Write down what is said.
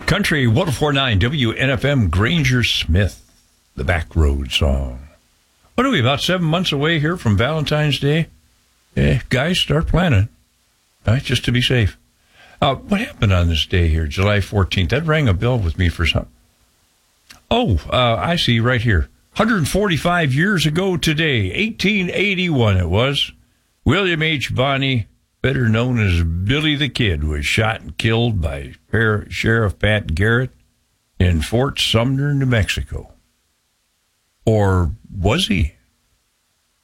Country 104.9 WNFM, Granger Smith, the Back Road Song. What are we, about 7 months away here from Valentine's Day? Guys, start planning, right, just to be safe. What happened on this day here, July 14th? That rang a bell with me for something. I see right here. 145 years ago today, 1881 it was, William H. Bonney, better known as Billy the Kid, was shot and killed by Sheriff Pat Garrett in Fort Sumner, New Mexico. Or was he?